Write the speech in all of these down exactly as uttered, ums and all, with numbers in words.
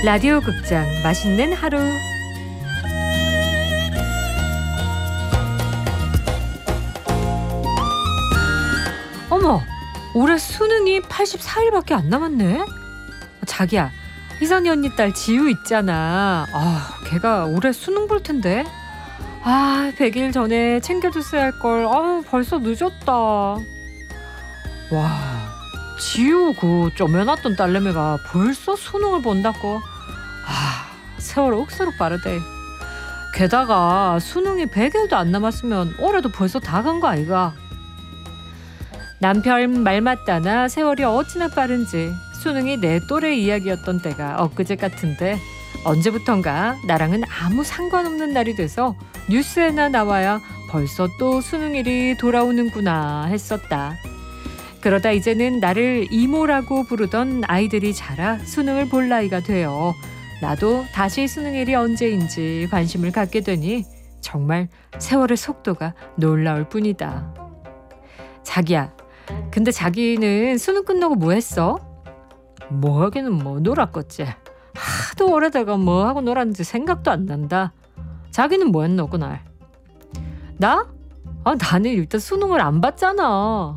라디오 극장 맛있는 하루. 어머, 올해 수능이 팔십사 일밖에 안 남았네. 자기야, 희선이 언니 딸 지우 있잖아. 아, 걔가 올해 수능 볼 텐데. 아, 백 일 전에 챙겨줬어야 할걸. 아, 벌써 늦었다. 와, 지우 그 쪼매놨던 딸내미가 벌써 수능을 본다고. 아, 세월 억수로 빠르대. 게다가 수능이 백 일도 안 남았으면 올해도 벌써 다 간 거 아이가. 남편 말 맞다나 세월이 어찌나 빠른지 수능이 내 또래 이야기였던 때가 엊그제 같은데 언제부턴가 나랑은 아무 상관없는 날이 돼서 뉴스에나 나와야 벌써 또 수능일이 돌아오는구나 했었다. 그러다 이제는 나를 이모라고 부르던 아이들이 자라 수능을 볼 나이가 되어 나도 다시 수능일이 언제인지 관심을 갖게 되니 정말 세월의 속도가 놀라울 뿐이다. 자기야, 근데 자기는 수능 끝나고 뭐 했어? 뭐 하기는 뭐 놀았겠지. 하도 오래다가 뭐 하고 놀았는지 생각도 안 난다. 자기는 뭐 했노 그날? 나? 아, 나는 일단 수능을 안 봤잖아.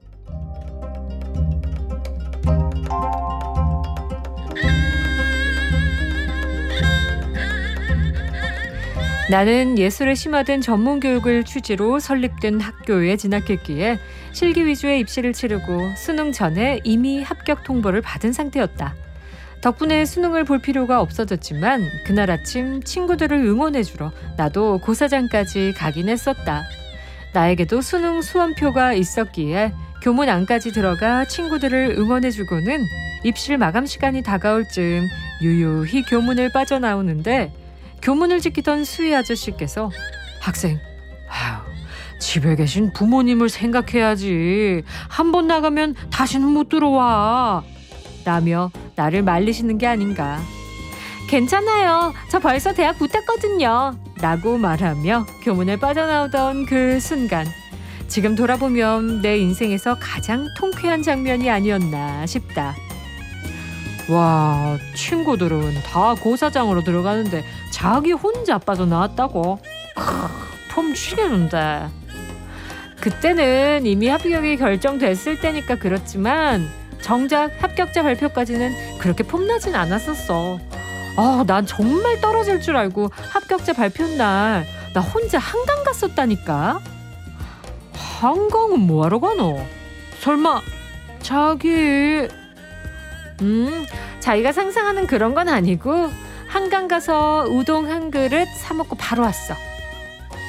나는 예술에 심화된 전문교육을 취지로 설립된 학교에 진학했기에 실기 위주의 입시를 치르고 수능 전에 이미 합격 통보를 받은 상태였다. 덕분에 수능을 볼 필요가 없어졌지만 그날 아침 친구들을 응원해주러 나도 고사장까지 가긴 했었다. 나에게도 수능 수험표가 있었기에 교문 안까지 들어가 친구들을 응원해주고는 입실 마감 시간이 다가올 즈음 유유히 교문을 빠져나오는데 교문을 지키던 수희 아저씨께서 학생, 아유, 집에 계신 부모님을 생각해야지. 한 번 나가면 다시는 못 들어와. 라며 나를 말리시는 게 아닌가. 괜찮아요. 저 벌써 대학 붙었거든요. 라고 말하며 교문을 빠져나오던 그 순간 지금 돌아보면 내 인생에서 가장 통쾌한 장면이 아니었나 싶다. 와, 친구들은 다 고사장으로 들어가는데 자기 혼자 빠져나왔다고? 크, 폼 죽이는데. 그때는 이미 합격이 결정됐을 때니까 그렇지만 정작 합격자 발표까지는 그렇게 폼나진 않았었어. 아, 난 정말 떨어질 줄 알고 합격자 발표 날 나 혼자 한강 갔었다니까. 한강은 뭐하러 가노? 설마 자기... 음, 자기가 상상하는 그런 건 아니고 한강 가서 우동 한 그릇 사 먹고 바로 왔어.